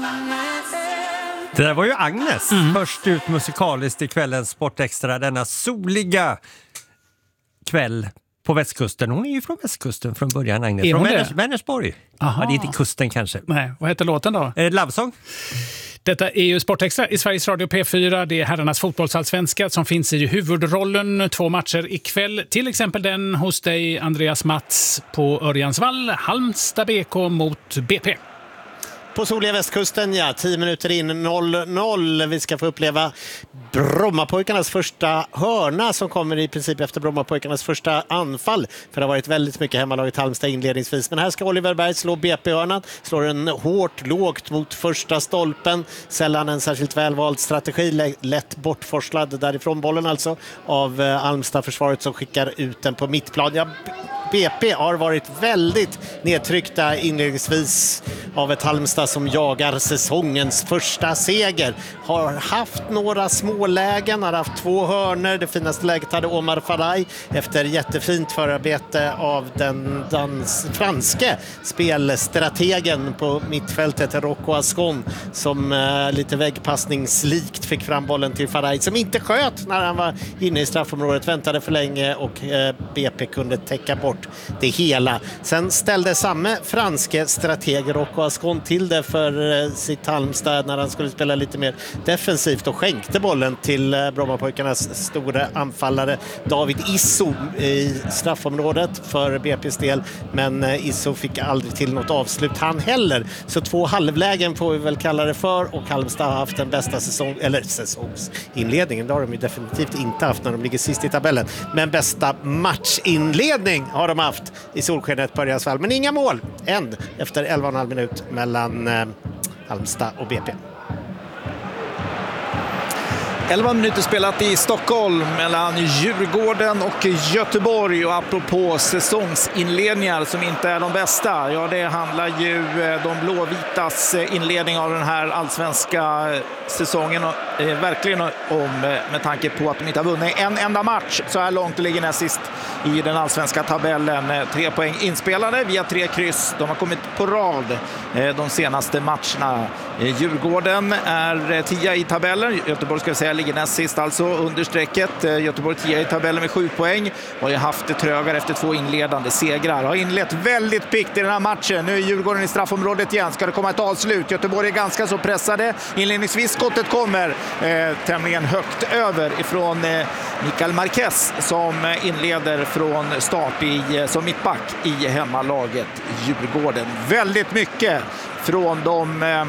Det där var ju Agnes, först ut musikaliskt i kvällens Sportextra, denna soliga kväll på västkusten. Hon är ju från västkusten från början, Agnes. Från Vänersborg. Ja, det är inte kusten kanske. Nej, vad heter låten då? Love Song. Detta är ju Sportextra i Sveriges Radio P4. Det är herrarnas fotbollsallsvenska som finns i huvudrollen. 2 matcher ikväll. Till exempel den hos dig, Andreas Mats, på Örjansvall. Halmstad BK mot BP. På soliga västkusten, ja. 10 minuter in, 0-0. Vi ska få uppleva Brommapojkarnas första hörna som kommer i princip efter Brommapojkarnas första anfall. För det har varit väldigt mycket hemmalaget Halmstad inledningsvis. Men här ska Oliver Berg slå BP-hörnan. Slår en hårt, lågt mot första stolpen. Sällan en särskilt välvald strategi. Lätt bortforslad därifrån bollen alltså av Halmstad-försvaret som skickar ut den på mittplan. Ja, BP har varit väldigt nedtryckta inledningsvis av ett Halmstad som jagar säsongens första seger. Har haft några smålägen, har haft 2 hörnor. Det finaste läget hade Omar Faraj efter jättefint förarbete av den franske spelstrategen på mittfältet Rocco Ascon som lite väggpassningslikt fick fram bollen till Faraj som inte sköt när han var inne i straffområdet, väntade för länge och BP kunde täcka bort det hela. Sen ställde samme franske strateg Rocco Ascon till det för sitt Halmstad när han skulle spela lite mer defensivt och skänkte bollen till Brommapojkarnas stora anfallare David Isso i straffområdet för BP's del, men Isso fick aldrig till något avslut han heller. Så 2 halvlägen får vi väl kalla det för, och Halmstad har haft den bästa säsongsinledningen. Det har de ju definitivt inte haft när de ligger sist i tabellen, men bästa matchinledning har de haft i solskenet på Örjansvall, men inga mål än efter 11,5 minut mellan Halmstad och BP. 11 minuter spelat i Stockholm mellan Djurgården och Göteborg, och apropå säsongsinledningar som inte är de bästa, ja, det handlar ju de blåvitas inledning av den här allsvenska säsongen verkligen om, med tanke på att de inte har vunnit en enda match så här långt och ligger näst sist i den allsvenska tabellen. 3 poäng inspelade via 3 kryss. De har kommit på rad de senaste matcherna. Djurgården är 10 i tabellen. Göteborg ska vi säga ligger näst sist alltså under strecket. Göteborg 10 i tabellen med 7 poäng. Har ju haft det trögare efter 2 inledande segrar. Har inlett väldigt pikt i den här matchen. Nu är Djurgården i straffområdet igen. Ska det komma ett avslut? Göteborg är ganska så pressade. Inledningsvis skottet kommer tämligen högt över ifrån Mikael Marquez som inleder från start som mittback i hemmalaget Djurgården. Väldigt mycket från de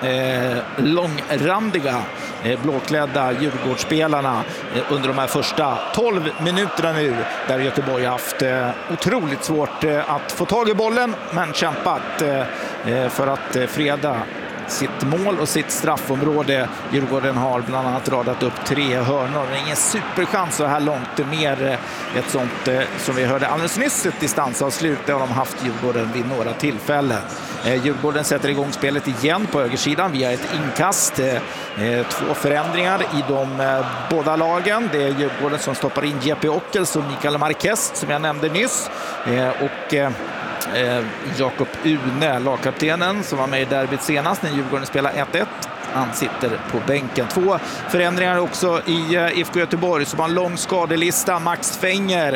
långrandiga blåklädda Djurgårdsspelarna under de här första 12 minuterna nu, där Göteborg har haft otroligt svårt att få tag i bollen, men kämpat för att freda sitt mål och sitt straffområde. Djurgården har bland annat radat upp 3 hörnor. Det är ingen superchans så här långt. Mer ett sånt som vi hörde alldeles nyss, ett distansavslut. Det har de haft Djurgården vid några tillfällen. Djurgården sätter igång spelet igen på högersidan via ett inkast. 2 förändringar i de båda lagen. Det är Djurgården som stoppar in Jeppe Ockels och Mikael Marquez som jag nämnde nyss. Och Jakob Une, lagkaptenen som var med i derbyt senast när Djurgården spelade 1-1. Han sitter på bänken. 2 förändringar också i IFK Göteborg som har en lång skadelista. Max Fenger,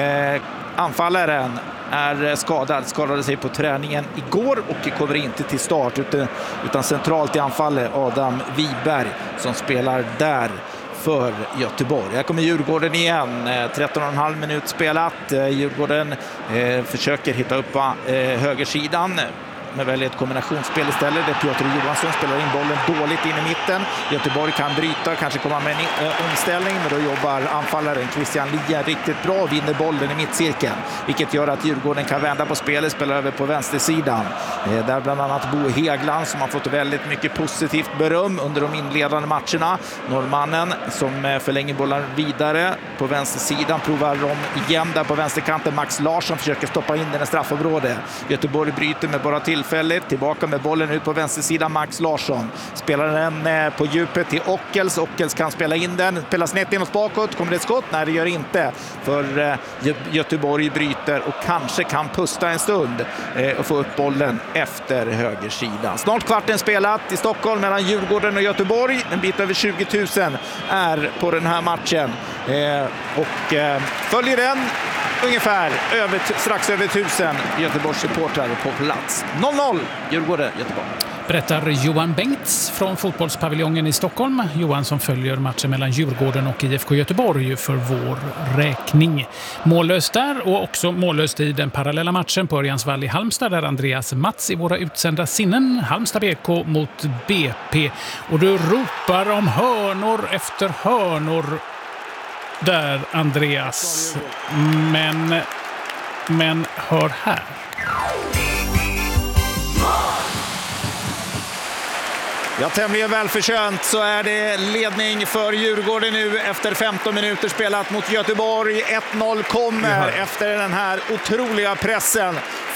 anfallaren, är skadade sig på träningen igår och kommer inte till start utan centralt i anfallet Adam Wiberg som spelar där för Göteborg. Här kommer Djurgården igen. 13,5 minut spelat. Djurgården försöker hitta upp på högersidan med väldigt ett kombinationsspel istället där Piotr Johansson spelar in bollen dåligt in i mitten. Göteborg kan bryta, kanske komma med en omställning, men då jobbar anfallaren Christian Lien riktigt bra och vinner bollen i mittcirkeln, vilket gör att Djurgården kan vända på spelet, spelar över på vänstersidan. Där bland annat Bo Hegland som har fått väldigt mycket positivt beröm under de inledande matcherna. Norrmannen som förlänger bollen vidare på vänstersidan, provar de igen där på vänsterkanten. Max Larsson försöker stoppa in den i straffområdet. Göteborg bryter med bara till tillfälligt. Tillbaka med bollen ut på vänstersidan, Max Larsson. Spelar den på djupet till Ockels. Ockels kan spela in den. Spelar snett inåt bakåt. Kommer det ett skott? Nej, det gör inte. För Göteborg bryter och kanske kan pusta en stund och få upp bollen efter högersidan. Snart kvarten spelat i Stockholm mellan Djurgården och Göteborg. En bit över 20 000 är på den här matchen. Och följer den ungefär strax över 1000 Göteborgs supportrar på plats. 0-0 Djurgården-Göteborg. Berättar Johan Bengts från fotbollspaviljongen i Stockholm. Johan som följer matchen mellan Djurgården och IFK Göteborg för vår räkning. Mållöst där och också mållöst i den parallella matchen på Örjansvall i Halmstad där Andreas Mats i våra utsända sinnen. Halmstad BK mot BP. Och du ropar om hörnor efter hörnor där, Andreas. Men hör här. Ja, tämligen välförtjänt så är det ledning för Djurgården nu efter 15 minuter spelat mot Göteborg. 1-0 kommer efter den här otroliga pressen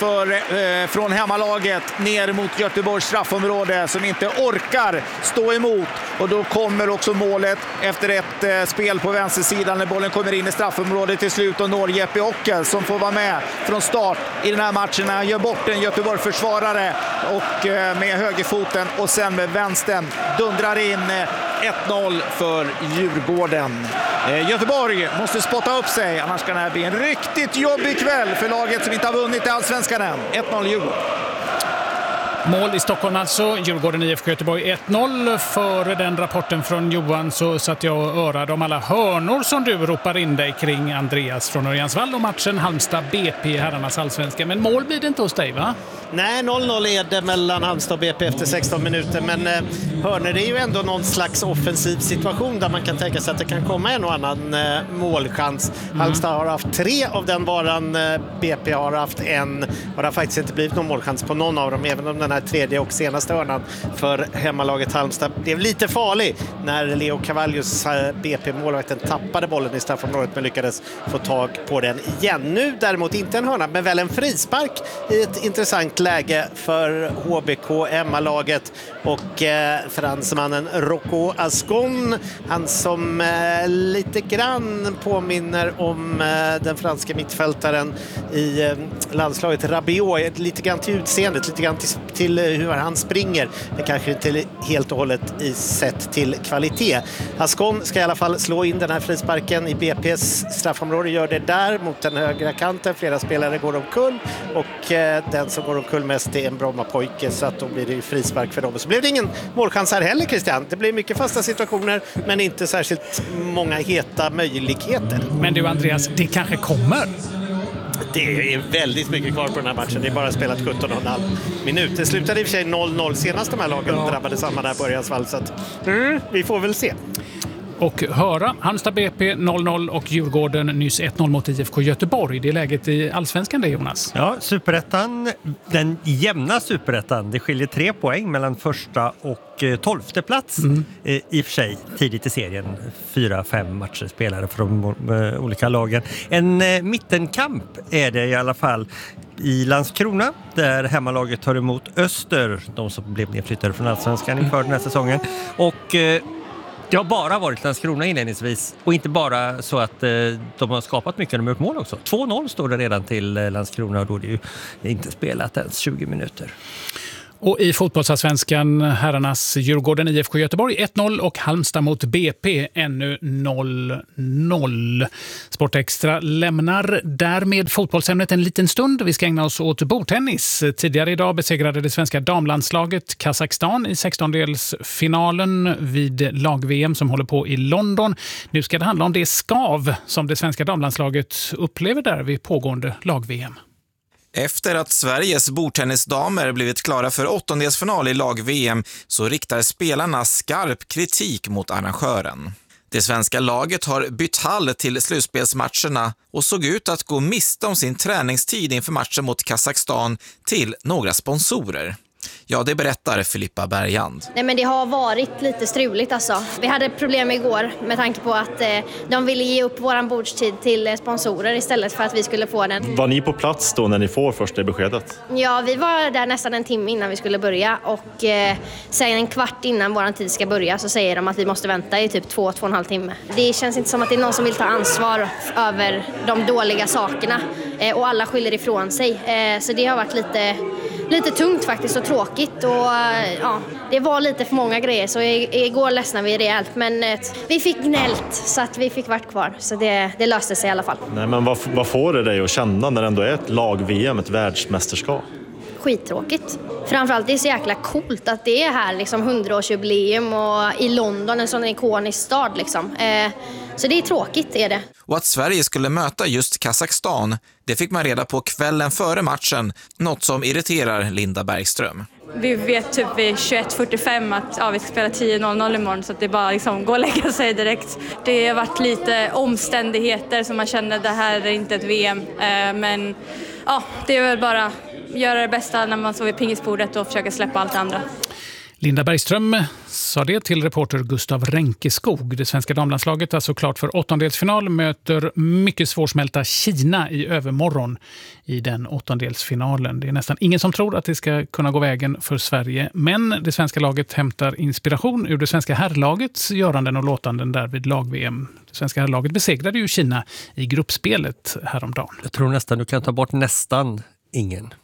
från hemmalaget ner mot Göteborgs straffområde som inte orkar stå emot. Och då kommer också målet efter ett spel på vänstersidan när bollen kommer in i straffområdet till slut och når Jeppe Ockel som får vara med från start i den här matchen. Han gör bort en Göteborg-försvarare och med högerfoten och sen med vänstern dundrar in 1-0 för Djurgården. Göteborg måste spotta upp sig, annars kan det här bli en riktigt jobbig kväll för laget som inte har vunnit i Allsvenskan än. 1-0 Djurgården. Mål i Stockholm alltså, Djurgården IFK Göteborg 1-0. Före den rapporten från Johan så satt jag och örade om alla hörnor som du ropar in dig kring, Andreas från Örjansvall och matchen Halmstad BP, herrarnas allsvenska. Men mål blir det inte hos dig, va? Nej, 0-0 är det mellan Halmstad och BP efter 16 minuter. Men hörnor är ju ändå någon slags offensiv situation där man kan tänka sig att det kan komma en och annan målchans. Halmstad har haft 3 av den varan, BP har haft 1. Och det har faktiskt inte blivit någon målchans på någon av dem, även om den här tredje och senaste hörnan för hemmalaget Halmstad blev lite farlig när Leo Cavallius, BP-målvakten, tappade bollen i straffområdet men lyckades få tag på den igen. Nu däremot inte en hörna, men väl en frispark i ett intressant läge för HBK, hemmalaget, och fransmannen Rocco Ascon, han som lite grann påminner om den franska mittfältaren i landslaget Rabiot, lite grann till utseendet, lite grann till hur han springer, men kanske inte helt och hållet i sätt till kvalitet. Ascon ska i alla fall slå in den här frisparken i BP's straffområde, gör det där mot den högra kanten. Flera spelare går omkull och den som går omkull mest är en Brommapojke, så att då blir det frispark för dem. Så blev det ingen målchans här heller, Christian. Det blir mycket fasta situationer men inte särskilt många heta möjligheter. Men du, Andreas, det kanske kommer. Det är väldigt mycket kvar på den här matchen. Det är bara spelat 17,5 minuter. Det slutade i och för sig 0-0 senast de här lagen drabbade samman där på Örjansvall. Så att, vi får väl se. Och höra Halmstad BP 0-0 och Djurgården nyss 1-0 mot IFK Göteborg. Det är läget i Allsvenskan det, Jonas. Ja, superettan, den jämna superettan. Det skiljer 3 poäng mellan första och 12:e plats. I och för sig tidigt i serien. 4-5 matcher spelare från olika lagen. En mittenkamp är det i alla fall i Landskrona, där hemmalaget tar emot Öster, de som blev nedflyttade från Allsvenskan inför den här säsongen. Och det har bara varit Landskrona inledningsvis, och inte bara så att de har skapat mycket, de har gjort mål också. 2-0 står det redan till Landskrona, och då är det ju inte spelat ens 20 minuter. Och i fotbollsallsvenskan, herrarnas Djurgården IFK Göteborg 1-0 och Halmstad mot BP ännu 0-0. Sportextra lämnar därmed fotbollsämnet en liten stund. Vi ska ägna oss åt bordtennis. Tidigare idag besegrade det svenska damlandslaget Kazakstan i 16-delsfinalen vid lag-VM som håller på i London. Nu ska det handla om det skav som det svenska damlandslaget upplever där vid pågående lag-VM. Efter att Sveriges bordtennisdamer blivit klara för 8-delsfinal i lag-VM så riktar spelarna skarp kritik mot arrangören. Det svenska laget har bytt hall till slutspelsmatcherna och såg ut att gå miste om sin träningstid inför matchen mot Kazakstan till några sponsorer. Ja, det berättar Filippa Bergand. Nej, men det har varit lite struligt alltså. Vi hade problem igår med tanke på att de ville ge upp våran bordstid till sponsorer istället för att vi skulle få den. Var ni på plats då när ni får första beskedet? Ja, vi var där nästan en timme innan vi skulle börja och sen en kvart innan våran tid ska börja så säger de att vi måste vänta i typ 2,5 timme. Det känns inte som att det är någon som vill ta ansvar över de dåliga sakerna och alla skyller ifrån sig. Så det har varit lite tungt faktiskt och tråkigt och ja, det var lite för många grejer så igår ledsnade vi rejält men vi fick gnällt så att vi fick vart kvar så det löste sig i alla fall. Nej, men vad får det dig att känna när det ändå är ett lag-VM, ett världsmästerskap? Skittråkigt. Framförallt det är så jäkla coolt att det är här liksom 100-årsjubileum och i London en sån ikonisk stad liksom. Så det är tråkigt är det. Och att Sverige skulle möta just Kazakstan, det fick man reda på kvällen före matchen, något som irriterar Linda Bergström. Vi vet typ vid 21:45 att vi ska spela 10:00 imorgon så att det bara liksom gå och lägga sig direkt. Det har varit lite omständigheter som man känner det här är inte ett VM. Men ja, det är väl bara göra det bästa när man står vid pingisbordet och försöka släppa allt det andra. Linda Bergström sa det till reporter Gustav Ränkeskog. Det svenska damlandslaget är alltså klart för åttondelsfinal, möter mycket svårsmälta Kina i övermorgon i den åttondelsfinalen. Det är nästan ingen som tror att det ska kunna gå vägen för Sverige, men det svenska laget hämtar inspiration ur det svenska herrlagets göranden och låtanden där vid lag-VM. Det svenska herrlaget besegrade ju Kina i gruppspelet häromdagen. Jag tror nästan du kan ta bort nästan ingen.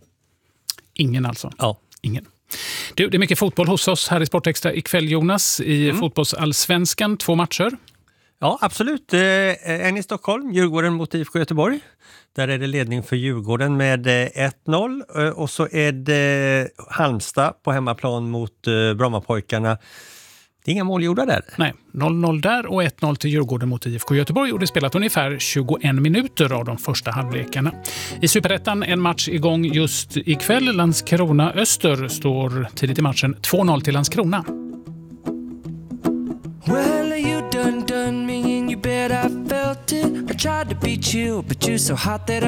Ingen alltså? Ja. Ingen. Du, det är mycket fotboll hos oss här i Sportextra ikväll, Jonas, i fotbollsallsvenskan. 2 matcher. Ja, absolut. En i Stockholm, Djurgården mot IFK Göteborg. Där är det ledning för Djurgården med 1-0. Och så är det Halmstad på hemmaplan mot Brommapojkarna. Det är inga mål gjorda där. Nej, 0-0 där och 1-0 till Djurgården mot IFK Göteborg och det spelat ungefär 21 minuter av de första halvlekarna. I Superettan en match igång just ikväll. Landskrona-Öster står tidigt i matchen 2-0 till Landskrona. Well, you done me and you bet I felt it. I tried to beat you, but you're so hot that